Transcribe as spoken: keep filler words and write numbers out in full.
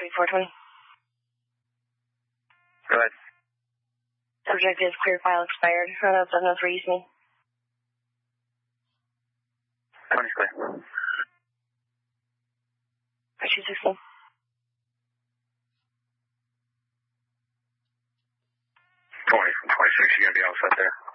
four twenty. Go ahead. Subject is clear file expired. Uh, seven oh three East Main. twenty clear. two sixteen. twenty from twenty-six, you're going to be all set there.